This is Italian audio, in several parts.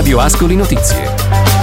Radio Ascoli Notizie.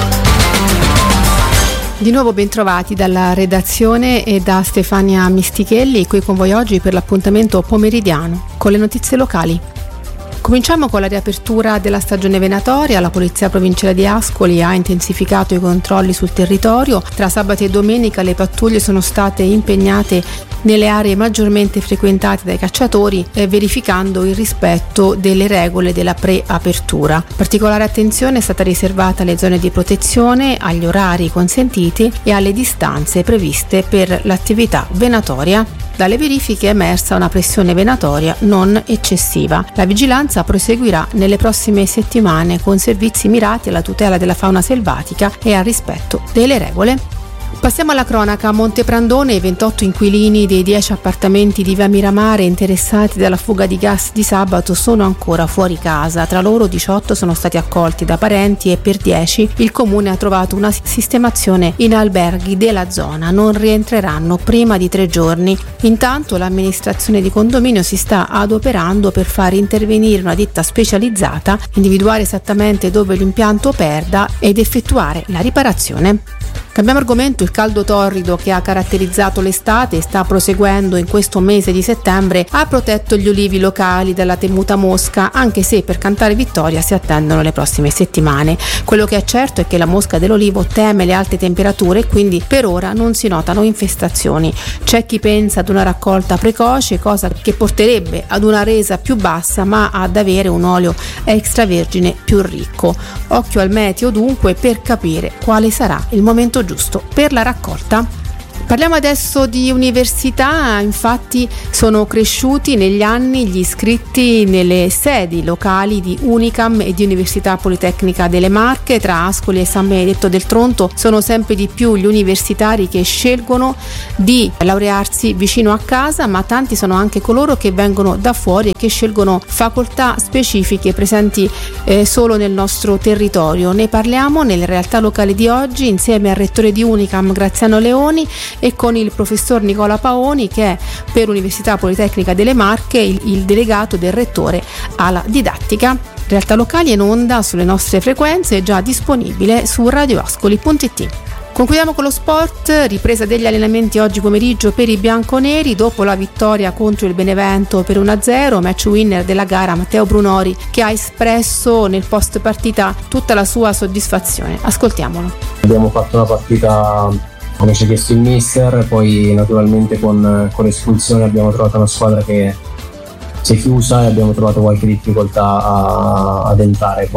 Di nuovo bentrovati dalla redazione e da Stefania Mistichelli, qui con voi oggi per l'appuntamento pomeridiano con le notizie locali. Cominciamo con la riapertura della stagione venatoria. La Polizia Provinciale di Ascoli ha intensificato i controlli sul territorio. Tra sabato e domenica le pattuglie sono state impegnate nelle aree maggiormente frequentate dai cacciatori, verificando il rispetto delle regole della preapertura. Particolare attenzione è stata riservata alle zone di protezione, agli orari consentiti e alle distanze previste per l'attività venatoria. Dalle verifiche è emersa una pressione venatoria non eccessiva. La vigilanza proseguirà nelle prossime settimane con servizi mirati alla tutela della fauna selvatica e al rispetto delle regole. Passiamo alla cronaca. A Monteprandone i 28 inquilini dei 10 appartamenti di Via Miramare interessati dalla fuga di gas di sabato sono ancora fuori casa. Tra loro 18 sono stati accolti da parenti e per 10 il comune ha trovato una sistemazione in alberghi della zona. Non rientreranno prima di 3 giorni. Intanto l'amministrazione di condominio si sta adoperando per far intervenire una ditta specializzata, individuare esattamente dove l'impianto perda ed effettuare la riparazione. Cambiamo argomento. Il caldo torrido che ha caratterizzato l'estate e sta proseguendo in questo mese di settembre ha protetto gli ulivi locali dalla temuta mosca, anche se per cantare vittoria si attendono le prossime settimane. Quello che è certo è che la mosca dell'olivo teme le alte temperature e quindi per ora non si notano infestazioni. C'è chi pensa ad una raccolta precoce, cosa che porterebbe ad una resa più bassa ma ad avere un olio extravergine più ricco. Occhio al meteo dunque per capire quale sarà il momento giusto per la raccolta. Parliamo adesso di università. Infatti sono cresciuti negli anni gli iscritti nelle sedi locali di Unicam e di Università Politecnica delle Marche. Tra Ascoli e San Benedetto del Tronto sono sempre di più gli universitari che scelgono di laurearsi vicino a casa, ma tanti sono anche coloro che vengono da fuori e che scelgono facoltà specifiche presenti solo nel nostro territorio. Ne parliamo nelle realtà locali di oggi insieme al rettore di Unicam Graziano Leoni e con il professor Nicola Paoni, che è per Università Politecnica delle Marche il delegato del rettore alla didattica. Realtà locali in onda sulle nostre frequenze, già disponibile su radioascoli.it. Concludiamo con lo sport. Ripresa degli allenamenti oggi pomeriggio per i bianconeri dopo la vittoria contro il Benevento per 1-0, match winner della gara Matteo Brunori, che ha espresso nel post partita tutta la sua soddisfazione. Ascoltiamolo. Abbiamo fatto una partita come ci ha chiesto il mister, poi naturalmente con l'espulsione abbiamo trovato una squadra che si è chiusa e abbiamo trovato qualche difficoltà ad entrare.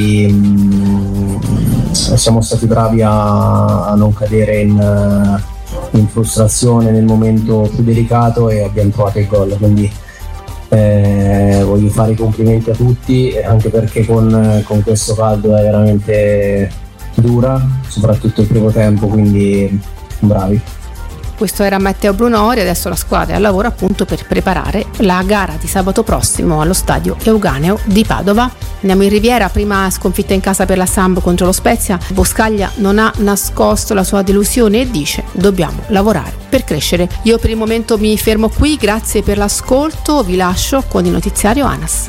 Poi siamo stati bravi a non cadere in frustrazione nel momento più delicato e abbiamo trovato il gol, quindi voglio fare i complimenti a tutti, anche perché con questo caldo è veramente dura, soprattutto il primo tempo, quindi bravi. Questo era Matteo Brunori. Adesso la squadra è al lavoro appunto per preparare la gara di sabato prossimo allo stadio Euganeo di Padova. Andiamo in Riviera. Prima sconfitta in casa per la Samb contro lo Spezia. Boscaglia non ha nascosto la sua delusione e dice: dobbiamo lavorare per crescere. Io per il momento mi fermo qui, grazie per l'ascolto, vi lascio con il notiziario ANAS.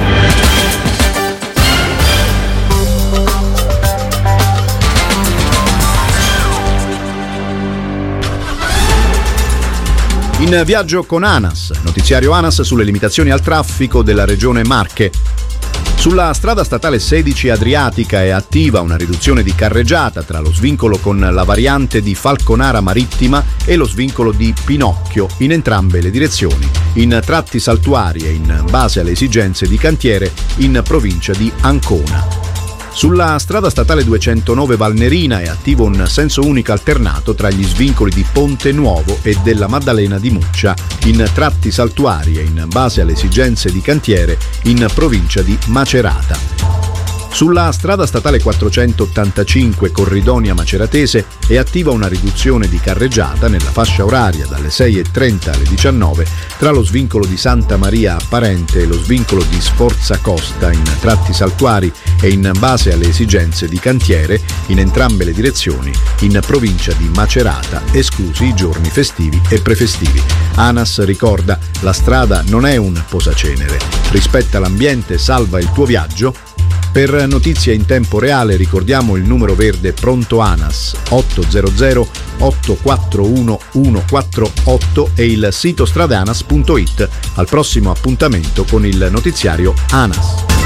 In viaggio con ANAS, notiziario ANAS sulle limitazioni al traffico della regione Marche. Sulla strada statale 16 Adriatica è attiva una riduzione di carreggiata tra lo svincolo con la variante di Falconara Marittima e lo svincolo di Pinocchio in entrambe le direzioni, in tratti saltuari e in base alle esigenze di cantiere in provincia di Ancona. Sulla strada statale 209 Valnerina è attivo un senso unico alternato tra gli svincoli di Ponte Nuovo e della Maddalena di Muccia, in tratti saltuari e in base alle esigenze di cantiere in provincia di Macerata. Sulla strada statale 485 Corridonia Maceratese è attiva una riduzione di carreggiata nella fascia oraria dalle 6:30 alle 19 tra lo svincolo di Santa Maria Apparente e lo svincolo di Sforza Costa in tratti saltuari e in base alle esigenze di cantiere in entrambe le direzioni in provincia di Macerata, esclusi i giorni festivi e prefestivi. ANAS ricorda: la strada non è un posacenere. Rispetta l'ambiente, salva il tuo viaggio. Per notizie in tempo reale ricordiamo il numero verde Pronto ANAS 800 841 148 e il sito stradanas.it. Al prossimo appuntamento con il notiziario ANAS.